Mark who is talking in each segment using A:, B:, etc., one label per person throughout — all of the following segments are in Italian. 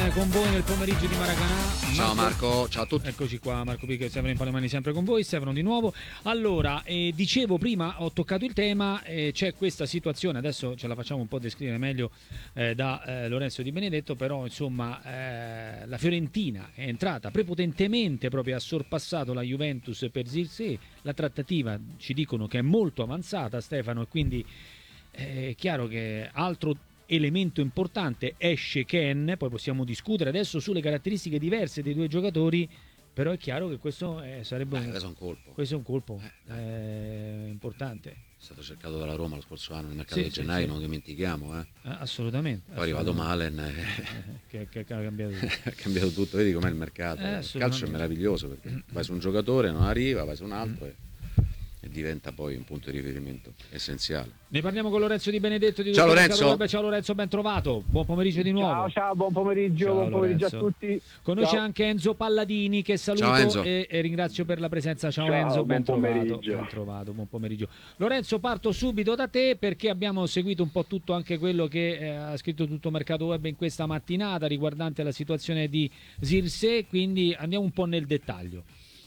A: con voi nel pomeriggio di Maracanã.
B: Ciao Marco, ciao a tutti.
A: Eccoci qua, Marco Picca e Stefano in Palemani sempre con voi. Stefano di nuovo. Allora, dicevo prima, ho toccato il tema, c'è questa situazione, adesso ce la facciamo un po' descrivere meglio da Lorenzo Di Benedetto, però insomma la Fiorentina è entrata prepotentemente, proprio ha sorpassato la Juventus per Zirkzee, la trattativa ci dicono che è molto avanzata, Stefano, e quindi è chiaro che altro elemento importante esce Ken, poi possiamo discutere adesso sulle caratteristiche diverse dei due giocatori, però è chiaro che questo sarebbe
B: questo è un colpo.
A: Questo è un colpo importante.
B: È stato cercato dalla Roma lo scorso anno nel mercato di gennaio, non dimentichiamo.
A: Assolutamente.
B: Poi è arrivato Malen
A: che ha cambiato tutto.
B: ha cambiato tutto, vedi com'è il mercato. Il calcio è meraviglioso perché vai su un giocatore, non arriva, vai su un altro e diventa poi un punto di riferimento essenziale.
A: Ne parliamo con Lorenzo Di Benedetto di
B: Ciao Lorenzo.
A: Ciao Lorenzo, ben trovato. Buon pomeriggio di nuovo.
C: Ciao, buon pomeriggio,
A: ciao,
C: buon pomeriggio a tutti.
A: Con noi c'è anche Enzo Palladini che saluto e ringrazio per la presenza. Ciao Enzo, ben trovato, buon pomeriggio. Lorenzo, parto subito da te perché abbiamo seguito un po' tutto, anche quello che ha scritto tutto Mercato Web in questa mattinata riguardante la situazione di Zirkzee, quindi andiamo un po' nel dettaglio.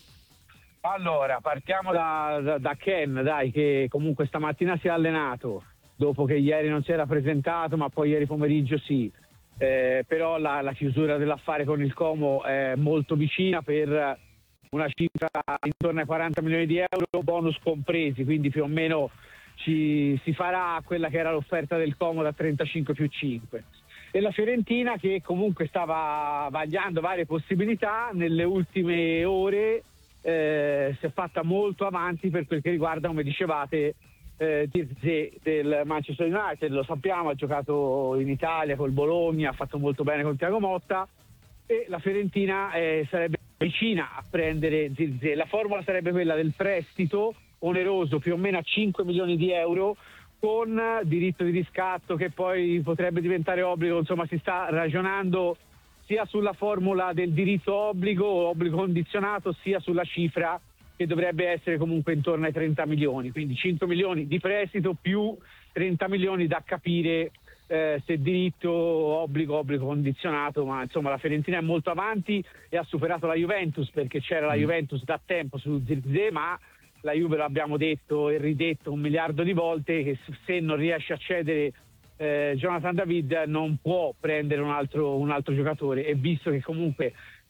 C: Allora, partiamo da Ken, dai, che comunque stamattina si è allenato, dopo che ieri non si era presentato, ma poi ieri pomeriggio sì. Però la chiusura dell'affare con il Como è molto vicina per una cifra intorno ai 40 milioni di euro, bonus compresi, quindi più o meno si farà quella che era l'offerta del Como da 35 più 5. E la Fiorentina, che comunque stava vagliando varie possibilità, nelle ultime ore si è fatta molto avanti per quel che riguarda, come dicevate, Zirkzee del Manchester United. Lo sappiamo, ha giocato in Italia col Bologna, ha fatto molto bene con Thiago Motta, e la Fiorentina sarebbe vicina a prendere Zirkzee. La formula sarebbe quella del prestito oneroso più o meno a 5 milioni di euro con diritto di riscatto che poi potrebbe diventare obbligo. Insomma, si sta ragionando sia sulla formula del diritto obbligo condizionato, sia sulla cifra che dovrebbe essere comunque intorno ai 30 milioni, quindi 5 milioni di prestito più 30 milioni da capire se diritto obbligo condizionato, ma insomma la Fiorentina è molto avanti e ha superato la Juventus, perché c'era la Juventus da tempo su Zirkzee, ma la Juve, lo abbiamo detto e ridetto 1 miliardo di volte, che se non riesce a cedere Jonathan David non può prendere un altro giocatore, e visto che comunque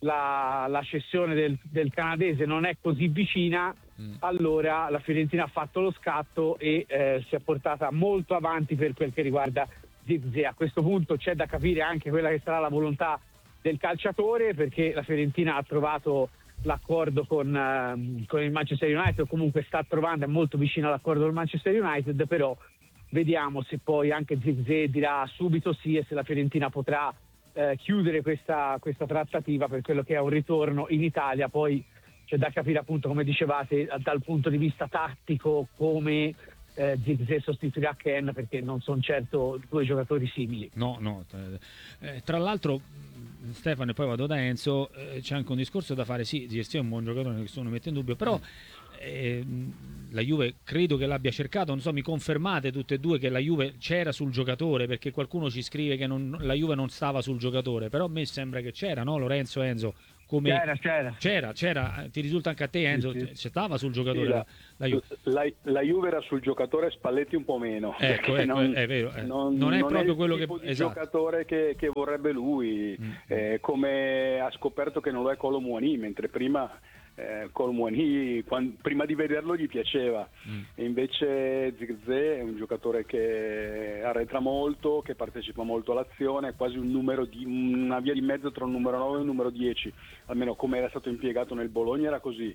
C: la cessione del canadese non è così vicina, allora la Fiorentina ha fatto lo scatto e si è portata molto avanti per quel che riguarda Zirkzee. A questo punto c'è da capire anche quella che sarà la volontà del calciatore, perché la Fiorentina ha trovato l'accordo con il Manchester United, o comunque sta trovando, è molto vicina all'accordo del Manchester United, però vediamo se poi anche Zirkzee dirà subito sì e se la Fiorentina potrà chiudere questa trattativa per quello che è un ritorno in Italia. Poi c'è da capire, appunto, come dicevate, dal punto di vista tattico come Zirkzee sostituirà Ken, perché non sono certo due giocatori simili.
A: No. Tra l'altro, Stefano, e poi vado da Enzo, c'è anche un discorso da fare. Sì, Zirkzee è un buon giocatore, nessuno mette in dubbio, però la Juve credo che l'abbia cercato, non so, mi confermate tutte e due che la Juve c'era sul giocatore, perché qualcuno ci scrive che la Juve non stava sul giocatore, però a me sembra che c'era, no Lorenzo, Enzo? C'era, ti risulta anche a te, Enzo? Sì. Stava sul giocatore,
D: sì, la Juve era sul giocatore, Spalletti un po' meno.
A: Ecco, è vero, non è proprio quello che
D: di giocatore che vorrebbe lui, come ha scoperto che non lo è Kolo Muani, mentre prima Kolo Muani, prima di vederlo gli piaceva, e invece Zirkzee è un giocatore che arretra molto, che partecipa molto all'azione, è quasi una via di mezzo tra un numero 9 e un numero 10, almeno come era stato impiegato nel Bologna era così,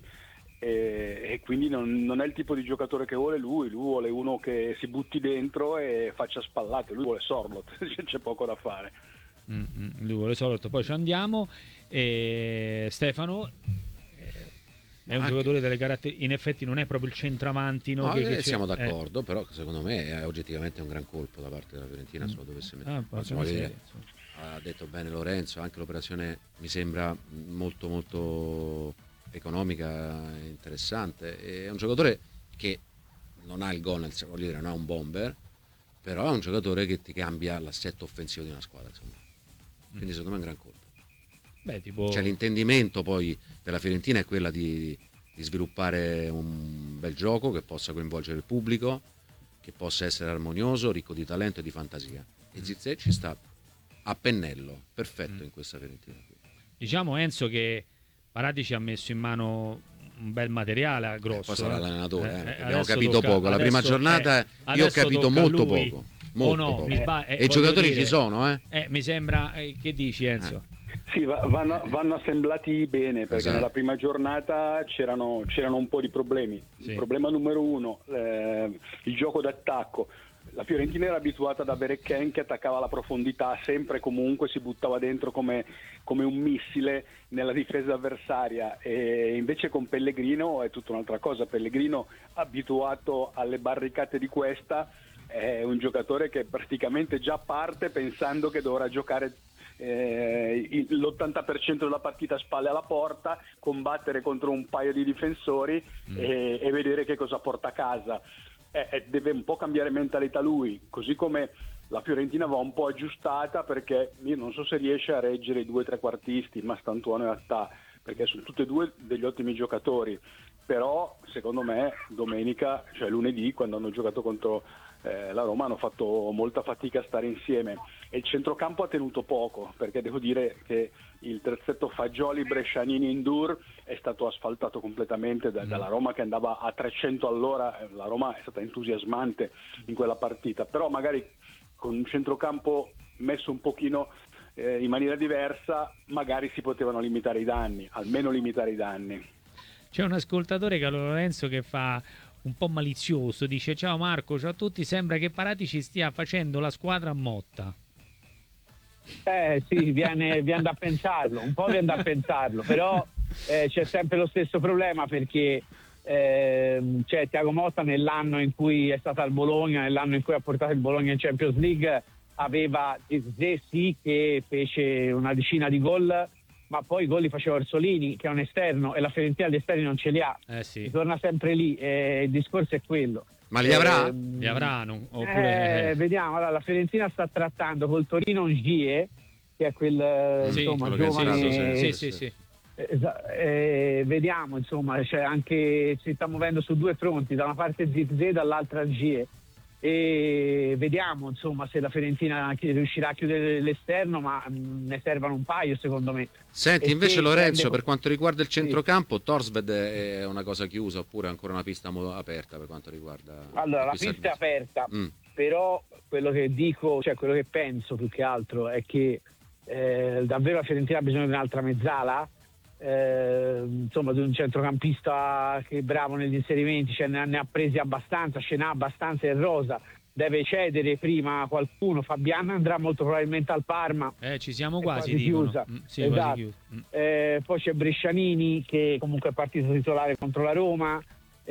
D: e quindi non è il tipo di giocatore che vuole lui vuole uno che si butti dentro e faccia spallate, lui vuole Sorloth, c'è poco da fare.
A: Lui vuole Sorloth, poi ci andiamo. Stefano è un giocatore delle caratteristiche, in effetti non è proprio il centravanti, no, che
B: siamo d'accordo, però secondo me è oggettivamente un gran colpo da parte della Fiorentina se lo dovesse mettere. Ha detto bene Lorenzo, anche l'operazione mi sembra molto molto economica e interessante. È un giocatore che non ha il gol, voglio dire, non è un bomber, però è un giocatore che ti cambia l'assetto offensivo di una squadra, insomma. Quindi secondo me è un gran colpo. Cioè l'intendimento poi della Fiorentina è quella di sviluppare un bel gioco che possa coinvolgere il pubblico, che possa essere armonioso, ricco di talento e di fantasia. E Zirkzee ci sta a pennello, perfetto in questa Fiorentina.
A: Diciamo, Enzo, che Paratici ha messo in mano un bel materiale grosso.
B: Poi sarà l'allenatore, abbiamo capito poco. La prima giornata io ho capito molto poco. Poco. E i giocatori ci sono,
A: mi sembra, che dici, Enzo?
D: Sì, vanno assemblati bene, perché
B: esatto.
D: Nella prima giornata c'erano un po' di problemi.
A: Sì.
D: Il problema numero uno, il gioco d'attacco. La Fiorentina era abituata ad avere Ken che attaccava alla profondità, sempre e comunque si buttava dentro come un missile nella difesa avversaria, e invece con Pellegrino è tutta un'altra cosa. Pellegrino, abituato alle barricate di questa, è un giocatore che praticamente già parte pensando che dovrà giocare l'80% della partita a spalle alla porta, combattere contro un paio di difensori e vedere che cosa porta a casa. Deve un po' cambiare mentalità lui, così come la Fiorentina va un po' aggiustata, perché io non so se riesce a reggere i 2 trequartisti, Mastantuono e Attà, perché sono tutti e due degli ottimi giocatori, però secondo me domenica, cioè lunedì, quando hanno giocato contro la Roma, hanno fatto molta fatica a stare insieme, e il centrocampo ha tenuto poco, perché devo dire che il terzetto Fagioli, Brescianini, Indur è stato asfaltato completamente dalla Roma, che andava a 300 all'ora. La Roma è stata entusiasmante in quella partita, però magari con un centrocampo messo un pochino in maniera diversa magari si potevano limitare i danni, almeno limitare i danni.
A: C'è un ascoltatore, Carlo Lorenzo, che fa un po' malizioso, dice: ciao Marco, ciao a tutti, sembra che Paratici stia facendo la squadra a Motta.
C: Sì, viene da pensarlo, un po' viene da pensarlo, però c'è sempre lo stesso problema, perché cioè, Thiago Motta, nell'anno in cui è stata al Bologna, nell'anno in cui ha portato il Bologna in Champions League, aveva Zirkzee, sì, che fece una decina di gol, ma poi i gol li faceva Orsolini, che è un esterno, e la Fiorentina di esterni non ce li ha.
A: Sì.
C: Torna sempre lì, il discorso è quello.
B: Ma li avrà?
A: Li avranno? Oppure...
C: Vediamo, allora, la Fiorentina sta trattando col Torino Ngie, che è quel insomma, giovane...
A: Sì.
C: Vediamo, insomma, cioè, anche si sta muovendo su 2 fronti, da una parte Zirkzee, dall'altra Ngie, e vediamo, insomma, se la Fiorentina riuscirà a chiudere l'esterno, ma ne servono un paio, secondo me.
B: Senti, invece Lorenzo, per quanto riguarda il centrocampo, Torsved è una cosa chiusa oppure è ancora una pista aperta per quanto riguarda...
C: Allora, la pista è aperta, però quello che dico, cioè quello che penso più che altro è che davvero la Fiorentina ha bisogno di un'altra mezzala, insomma, di un centrocampista che è bravo negli inserimenti, cioè ne ha presi abbastanza, ce n'ha abbastanza in rosa. Deve cedere prima qualcuno. Fabiano andrà molto probabilmente al Parma,
A: ci siamo quasi
C: chiusa.
A: Sì,
C: esatto.
A: quasi chiusa.
C: Poi c'è Brescianini, che comunque è partito titolare contro la Roma,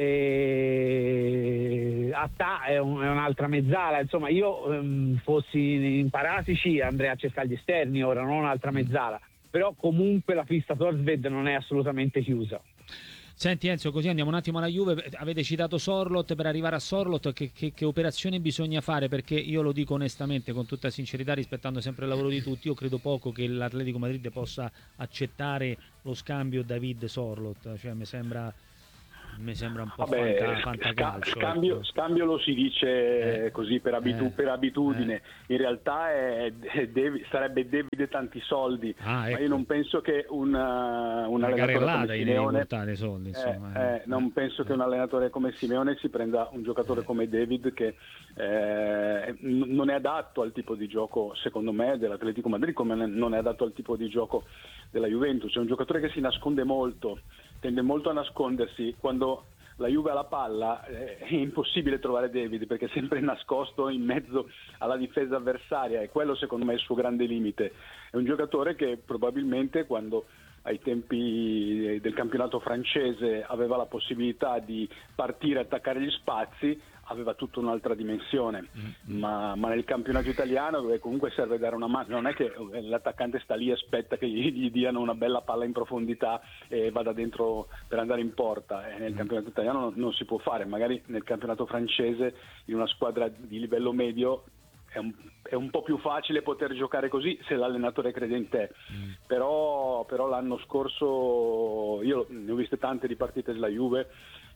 C: Attà è un'altra mezzala. Insomma, io fossi in Paratici andrei a cercare gli esterni ora, non un'altra mezzala, però comunque la pista Torsved non è assolutamente chiusa.
A: Senti Enzo, così andiamo un attimo alla Juve. Avete citato Sorloth. Per arrivare a Sorloth che operazione bisogna fare? Perché io lo dico onestamente, con tutta sincerità, rispettando sempre il lavoro di tutti, io credo poco che l'Atletico Madrid possa accettare lo scambio David-Sorloth, cioè mi sembra un po' fantacalcio.
D: Scambio lo si dice così per abitudine. In realtà sarebbe David e tanti soldi, ma io non penso che un allenatore come Simeone
A: soldi,
D: non penso che un allenatore come Simeone si prenda un giocatore come David, che non è adatto al tipo di gioco, secondo me, dell'Atletico Madrid, come non è adatto al tipo di gioco della Juventus. È un giocatore che si nasconde molto, tende molto a nascondersi. Quando la Juve ha la palla è impossibile trovare David, perché è sempre nascosto in mezzo alla difesa avversaria, e quello secondo me è il suo grande limite. È un giocatore che probabilmente, quando ai tempi del campionato francese aveva la possibilità di partire e attaccare gli spazi, aveva tutta un'altra dimensione, ma nel campionato italiano, dove comunque serve dare una mano, non è che l'attaccante sta lì e aspetta che gli diano una bella palla in profondità e vada dentro per andare in porta. Nel campionato italiano non si può fare. Magari nel campionato francese, in una squadra di livello medio, è un po' più facile poter giocare così se l'allenatore crede in te, però però l'anno scorso io ne ho viste tante di partite della Juve.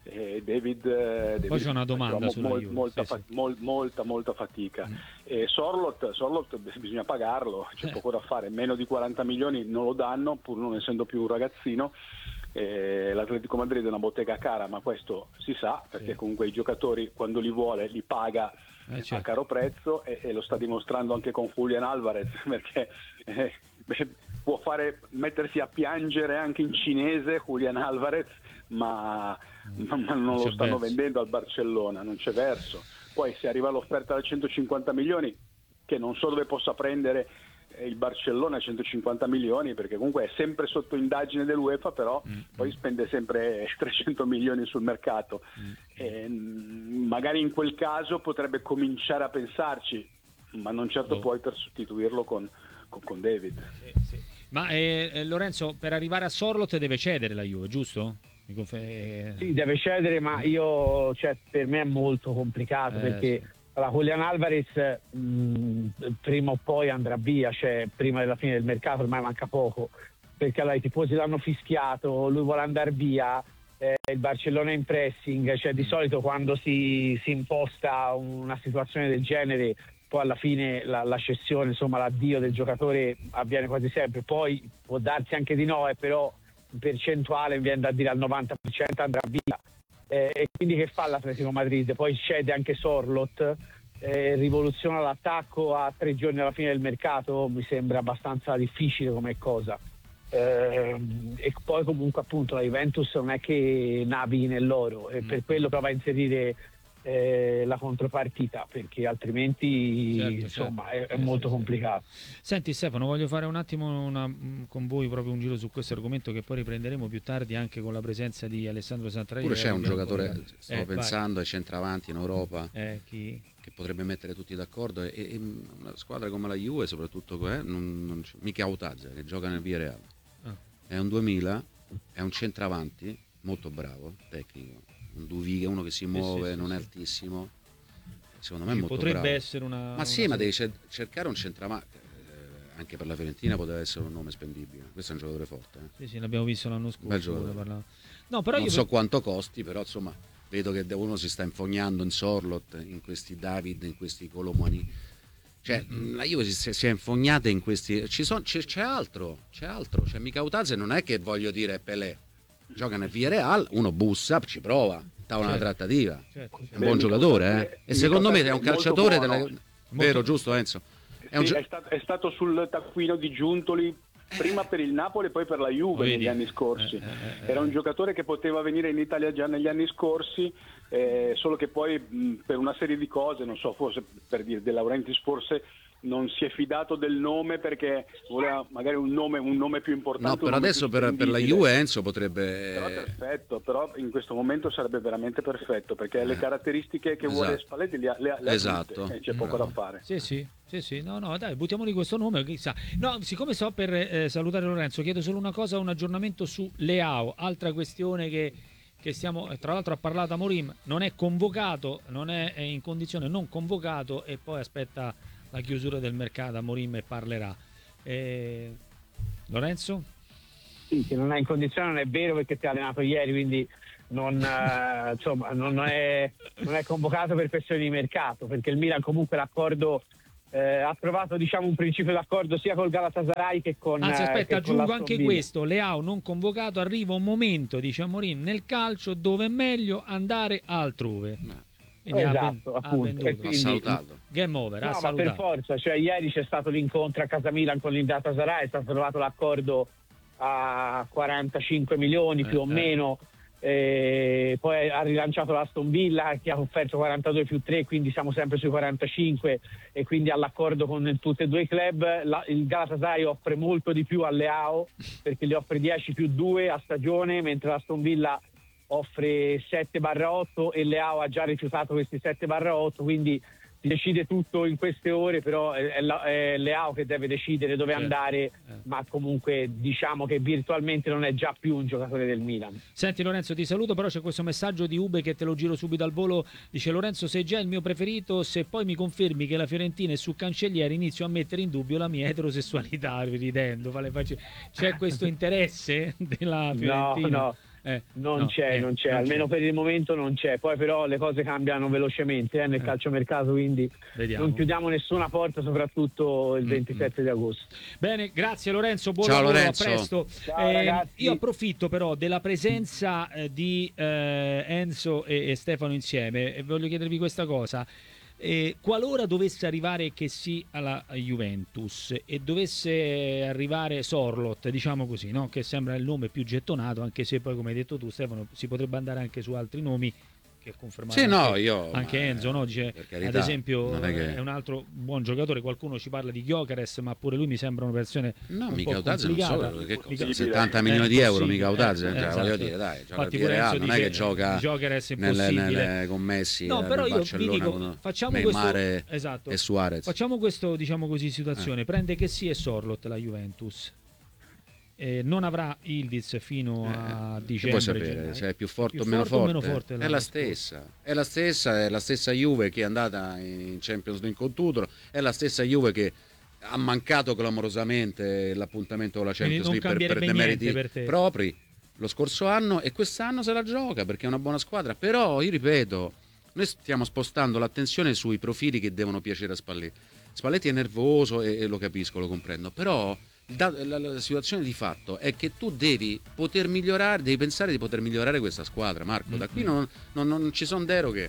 D: David
A: poi c'è una domanda sulla Juve.
D: Molta fatica. Sorloth bisogna pagarlo, c'è poco da fare, meno di 40 milioni non lo danno, pur non essendo più un ragazzino. L'Atletico Madrid è una bottega cara, ma questo si sa, perché comunque i giocatori quando li vuole li paga a caro prezzo, e lo sta dimostrando anche con Julián Álvarez, perché può mettersi a piangere anche in cinese Julián Álvarez, ma non lo stanno vendendo al Barcellona, non c'è verso. Poi se arriva l'offerta da 150 milioni, che non so dove possa prendere il Barcellona 150 milioni, perché comunque è sempre sotto indagine dell'UEFA, però poi spende sempre 300 milioni sul mercato. Magari in quel caso potrebbe cominciare a pensarci, ma non certo poi per sostituirlo con David.
A: Ma Lorenzo, per arrivare a Sorloth deve cedere la Juve, giusto?
C: Sì, deve cedere, ma per me è molto complicato, perché Julián Álvarez prima o poi andrà via, prima della fine del mercato, ormai manca poco, perché i tifosi l'hanno fischiato, lui vuole andare via, il Barcellona è in pressing, di solito quando si imposta una situazione del genere, poi alla fine la cessione, insomma l'addio del giocatore avviene quasi sempre, poi può darsi anche di no, però in percentuale viene da dire al 90% andrà via. E quindi che fa l'Atletico Madrid? Poi cede anche Sorloth, rivoluziona l'attacco a 3 giorni alla fine del mercato, mi sembra abbastanza difficile come cosa. E poi comunque appunto la Juventus non è che navighi nell'oro, e per quello prova a inserire la contropartita, perché altrimenti insomma è molto complicato.
A: Senti Stefano, voglio fare un attimo con voi proprio un giro su questo argomento, che poi riprenderemo più tardi anche con la presenza di Alessandro Santarelli.
B: Pure c'è un giocatore, stavo pensando, ai centravanti in Europa,
A: chi?
B: che potrebbe mettere tutti d'accordo, e una squadra come la Juve soprattutto mica Autazza, che gioca nel Villarreal, è un 2000, è un centravanti molto bravo, tecnico, un Duviga, uno che si muove, non è altissimo, secondo me è molto
A: potrebbe
B: bravo.
A: essere
B: ma devi cercare un centravanti, anche per la Fiorentina poteva essere un nome spendibile, questo è un giocatore forte.
A: Sì, l'abbiamo visto l'anno scorso.
B: Bel giocatore.
A: No, però
B: non so quanto costi, però insomma vedo che uno si sta infognando in Sorloth, in questi David, in questi Colomani. La Juve si è infognata in questi. C'è altro. Mica Autazza, non è che voglio dire Pelé. Gioca nel Villarreal, uno bussa, ci prova, tavola una trattativa. È un buon giocatore, e secondo me è un calciatore vero, giusto Enzo?
D: È stato sul taccuino di Giuntoli prima per il Napoli e poi per la Juve negli anni scorsi. Era un giocatore che poteva venire in Italia già negli anni scorsi, solo che poi per una serie di cose, non so, forse per dire De Laurentiis, forse non si è fidato del nome perché voleva magari un nome più importante.
B: No, però adesso per la Juve Enzo potrebbe.
D: Però perfetto, però in questo momento sarebbe veramente perfetto, perché le caratteristiche che vuole Spalletti le ha
B: esatto.
D: tutte, c'è poco da fare.
A: Sì. No, dai, buttiamoli questo nome, chissà. No, siccome sto per salutare Lorenzo, chiedo solo una cosa, un aggiornamento su Leao, altra questione che stiamo, tra l'altro ha parlato Amorim, non è convocato, non è in condizione non convocato, e poi aspetta la chiusura del mercato Amorim e parlerà. Lorenzo?
C: Sì, che non è in condizione non è vero, perché ti ha allenato ieri, quindi non è convocato per questioni di mercato, perché il Milan comunque l'accordo ha trovato un principio d'accordo sia col Galatasaray che con
A: aspetta, aggiungo anche
C: Villa.
A: questo: Leao non convocato, arriva un momento, dice Amorim, nel calcio dove è meglio andare altrove.
C: Esatto, appunto.
A: Ha salutato. Game over,
C: ma per forza, ieri c'è stato l'incontro a casa Milan con il Galatasaray, è stato trovato l'accordo a 45 milioni più o meno, poi ha rilanciato l'Aston Villa che ha offerto 42 più 3, quindi siamo sempre sui 45, e quindi all'accordo con tutti e due i club. Il Galatasaray offre molto di più a Leao, perché gli offre 10 più 2 a stagione, mentre l'Aston Villa offre 7/8 e Leao ha già rifiutato questi 7/8, quindi decide tutto in queste ore, però è Leao che deve decidere dove andare, ma comunque diciamo che virtualmente non è già più un giocatore del Milan.
A: Senti Lorenzo, ti saluto, però c'è questo messaggio di Ube che te lo giro subito al volo. Dice: Lorenzo, sei già il mio preferito, se poi mi confermi che la Fiorentina è su Cancellieri inizio a mettere in dubbio la mia eterosessualità, ridendo. C'è questo interesse della Fiorentina?
C: No. Non c'è, almeno per il momento non c'è, poi però le cose cambiano velocemente nel calciomercato, quindi
A: vediamo.
C: Non chiudiamo nessuna porta, soprattutto il 27 di agosto.
A: Bene, grazie Lorenzo, buon
B: Ciao,
A: lavoro,
B: Lorenzo.
A: a presto.
C: Ciao, ragazzi.
A: Io approfitto però della presenza di Enzo e Stefano insieme e voglio chiedervi questa cosa. Qualora dovesse arrivare che sì alla Juventus e dovesse arrivare Sorloth, diciamo così, no? Che sembra il nome più gettonato, anche se poi come hai detto tu Stefano si potrebbe andare anche su altri nomi che ha confermato anche Enzo, no? Dice,
B: carità,
A: ad esempio
B: è
A: è un altro buon giocatore, qualcuno ci parla di Gyökeres, ma pure lui mi sembra un'operazione
B: Micautazze non so che cosa, 70
A: milioni
B: milioni di euro Micautazze,
A: esatto.
B: Voglio dire, dai, gioca
A: Infatti,
B: al Real, non è che gioca
A: nelle
B: con Messi,
A: no, però io vi dico,
B: con
A: facciamo
B: Neymar
A: questo,
B: e Suarez.
A: Facciamo questo, diciamo così, situazione, prende che sì e Sorloth la Juventus. Non avrà Ildiz fino a dicembre.
B: Vuoi sapere se è più forte o meno forte? È la stessa Juve che è andata in Champions League con Tudor, è la stessa Juve che ha mancato clamorosamente l'appuntamento con la Champions League per demeriti propri lo scorso anno, e quest'anno se la gioca perché è una buona squadra. Però io ripeto, noi stiamo spostando l'attenzione sui profili che devono piacere a Spalletti. Spalletti è nervoso e lo capisco, lo comprendo, però la situazione di fatto è che tu devi poter migliorare, devi pensare di poter migliorare questa squadra, Marco. Da qui non ci sono deroghe,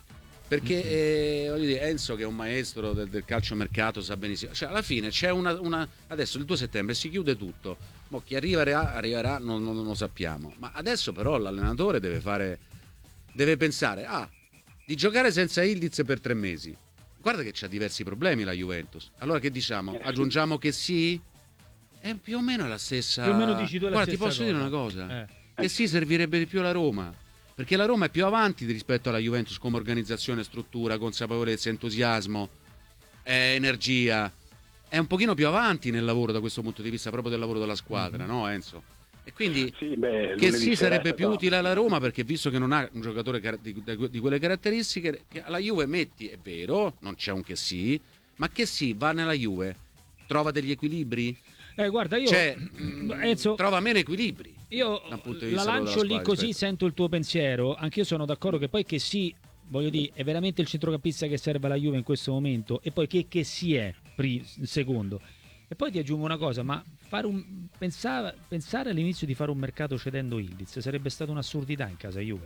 B: perché voglio dire, Enzo, che è un maestro del calciomercato, sa benissimo, cioè alla fine c'è adesso il 2 settembre si chiude tutto, chi arriverà non lo sappiamo, ma adesso però l'allenatore deve pensare di giocare senza Ildiz per 3 mesi. Guarda che c'ha diversi problemi la Juventus. Allora che diciamo? Aggiungiamo che sì? È più o meno la stessa.
A: Più o meno dici tu la
B: Guarda,
A: stessa
B: ti posso
A: cosa.
B: dire una cosa? Che sì, servirebbe di più la Roma. Perché la Roma è più avanti rispetto alla Juventus come organizzazione, struttura, consapevolezza, entusiasmo, energia. È un pochino più avanti nel lavoro da questo punto di vista, proprio del lavoro della squadra, no Enzo? E quindi che sì sarebbe più utile alla Roma, perché visto che non ha un giocatore di quelle caratteristiche, che alla Juve metti, è vero, non c'è un che sì, ma che sì, va nella Juve, trova degli equilibri?
A: Guarda, io Enzo,
B: trova meno equilibri.
A: Io la lancio lì così, sento il tuo pensiero. Anch'io sono d'accordo che poi che sì, voglio dire, è veramente il centrocampista che serve alla Juve in questo momento, e poi che si è secondo. E poi ti aggiungo una cosa, ma pensare all'inizio di fare un mercato cedendo Ildiz sarebbe stata un'assurdità in casa Juve.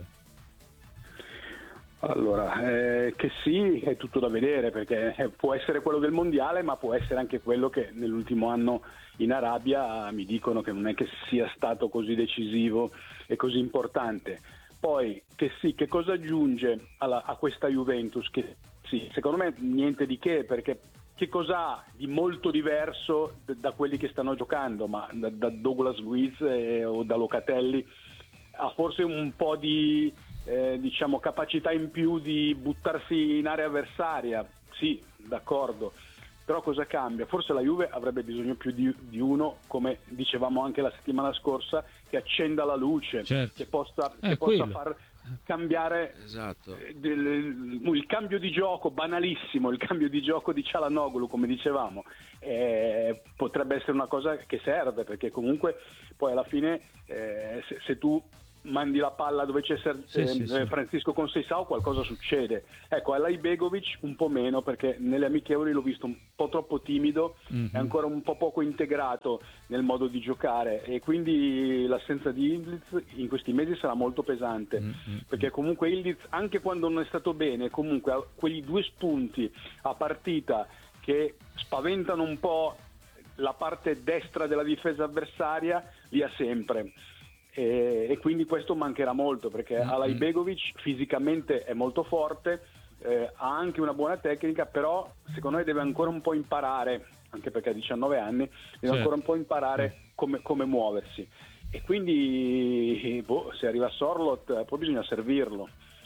D: Allora, che sì, è tutto da vedere, perché può essere quello del mondiale, ma può essere anche quello che nell'ultimo anno in Arabia mi dicono che non è che sia stato così decisivo e così importante. Poi che sì, che cosa aggiunge a questa Juventus? Che sì, secondo me niente di che, perché che cosa ha di molto diverso da quelli che stanno giocando, ma da Douglas Luiz o da Locatelli? Ha forse un po' di diciamo capacità in più di buttarsi in area avversaria, sì, d'accordo, però cosa cambia? Forse la Juve avrebbe bisogno più di uno, come dicevamo anche la settimana scorsa, che accenda la luce,
A: certo,
D: che possa far cambiare,
B: esatto,
D: il cambio di gioco, banalissimo, il cambio di gioco di Çalhanoğlu, come dicevamo, potrebbe essere una cosa che serve, perché comunque poi alla fine se tu mandi la palla dove c'è Francisco Conceição, qualcosa succede. Ecco, alla Begovic un po' meno, perché nelle amichevoli l'ho visto un po' troppo timido, è ancora un po' poco integrato nel modo di giocare, e quindi l'assenza di Ildiz in questi mesi sarà molto pesante, perché comunque Ildiz, anche quando non è stato bene, comunque ha quegli 2 spunti a partita che spaventano un po' la parte destra della difesa avversaria, li ha sempre. E quindi questo mancherà molto, perché Alay Begovic fisicamente è molto forte, ha anche una buona tecnica, però secondo me deve ancora un po' imparare, anche perché ha 19 anni, deve ancora un po' imparare come muoversi, e quindi se arriva Sorloth poi bisogna servirlo,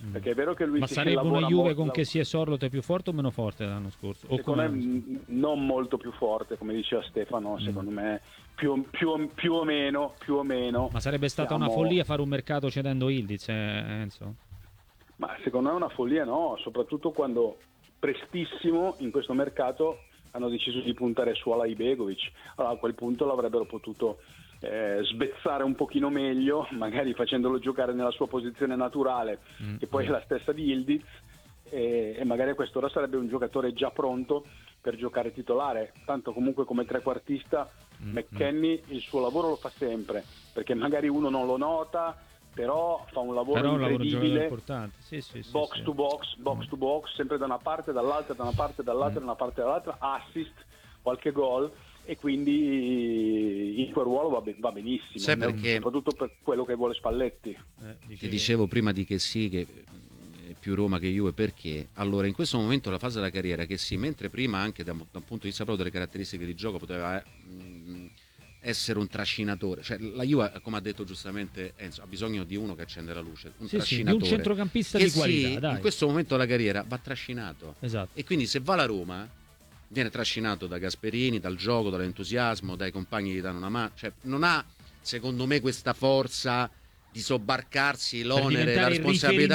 D: perché è vero che lui
A: ma
D: si
A: sarebbe
D: lavora
A: una Juve
D: molto,
A: con che sia Sorloth è più forte o meno forte dell'anno scorso? O
D: secondo me non molto più forte, come diceva Stefano, secondo me più o meno.
A: Ma sarebbe stata una follia fare un mercato cedendo Ildiz, Enzo?
D: Ma secondo me è una follia, no, soprattutto quando prestissimo in questo mercato hanno deciso di puntare su Alai Begovic. Allora a quel punto l'avrebbero potuto svezzare un pochino meglio, magari facendolo giocare nella sua posizione naturale, che poi è la stessa di Ildiz, e magari a quest'ora sarebbe un giocatore già pronto per giocare titolare. Tanto comunque come trequartista McKennie il suo lavoro lo fa sempre, perché magari uno non lo nota, però fa un lavoro incredibile,
A: importante. Sì,
D: box to box, sempre da una parte, dall'altra, da una parte, dall'altra, da una parte, dall'altra, assist, qualche gol, e quindi in quel ruolo va benissimo,
B: perché
D: soprattutto per quello che vuole Spalletti.
B: Ti dicevo prima di che sì, che è più Roma che Juve, perché allora in questo momento la fase della carriera che sì, mentre prima anche da un punto di vista proprio delle caratteristiche di gioco poteva essere un trascinatore, cioè la Juve, come ha detto giustamente Enzo, ha bisogno di uno che accende la luce, un trascinatore,
A: di un centrocampista di qualità, dai.
B: In questo momento della carriera va trascinato,
A: esatto.
B: E quindi se va la Roma viene trascinato da Gasperini, dal gioco, dall'entusiasmo, dai compagni che gli danno una mano, cioè non ha secondo me questa forza di sobbarcarsi l'onere, la responsabilità.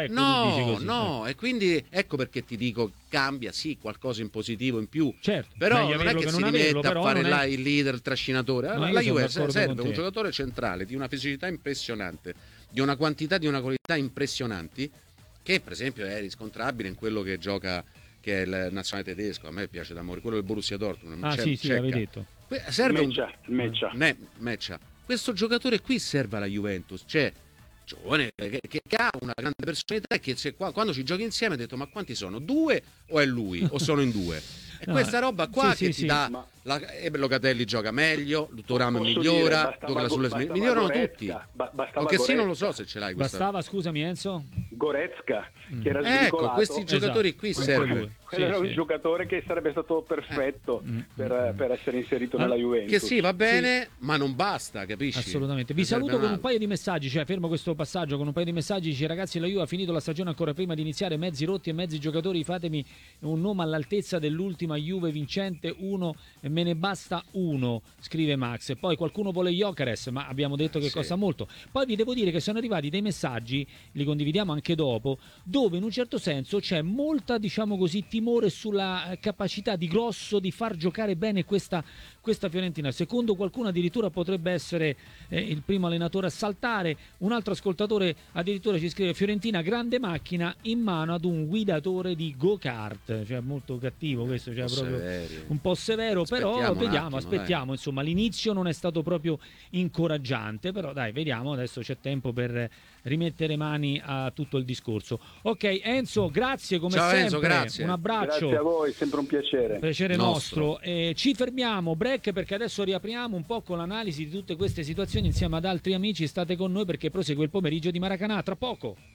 B: No, e quindi ecco perché ti dico, cambia sì qualcosa in positivo in più,
A: certo,
B: però non è che si rimette a fare là il leader, il trascinatore. La Juve serve un giocatore centrale di una fisicità impressionante, di una quantità, di una qualità impressionanti, che per esempio è riscontrabile in quello che gioca, che è il nazionale tedesco. A me piace da morire, quello del Borussia Dortmund.
A: Sì, l'avevi detto.
B: Serve
D: Meccia.
B: Questo giocatore qui serve alla Juventus, cioè giovane, che ha una grande personalità, che quando ci giochi insieme ha detto: ma quanti sono? 2 o è lui? O sono in 2? E questa roba qua che ti dà Locatelli gioca meglio, Thuram migliora, migliorano tutti. Anche se non lo so se ce l'hai questa.
A: Bastava, scusami Enzo?
D: Goretzka, che era
B: svincolato. Questi giocatori qui servono.
D: Quello era un giocatore che sarebbe stato perfetto per essere inserito nella Juventus.
B: Che sì, va bene, ma non basta, capisci?
A: Assolutamente. Vi saluto con un paio di messaggi, cioè fermo questo passaggio con un paio di messaggi. Dice: ragazzi, la Juve ha finito la stagione ancora prima di iniziare, mezzi rotti e mezzi giocatori, fatemi un nome all'altezza dell'ultima Juve vincente, uno, me ne basta uno, scrive Max. E poi qualcuno vuole Gyökeres, ma abbiamo detto che costa molto. Poi vi devo dire che sono arrivati dei messaggi, li condividiamo anche dopo, dove in un certo senso c'è molta, diciamo così, timore sulla capacità di Grosso di far giocare bene questa Fiorentina. Secondo qualcuno addirittura potrebbe essere il primo allenatore a saltare. Un altro ascoltatore addirittura ci scrive: Fiorentina grande macchina in mano ad un guidatore di go-kart, cioè molto cattivo questo, cioè proprio un po' severo, però vediamo, aspettiamo, insomma l'inizio non è stato proprio incoraggiante, però dai, vediamo, adesso c'è tempo per rimettere mani a tutto il discorso. Ok Enzo, grazie come sempre.
B: Enzo, grazie.
A: Un abbraccio.
D: Grazie a voi, sempre un piacere.
A: Piacere nostro. Ci fermiamo, break, perché adesso riapriamo un po' con l'analisi di tutte queste situazioni insieme ad altri amici. State con noi perché prosegue il pomeriggio di Maracanã, tra poco.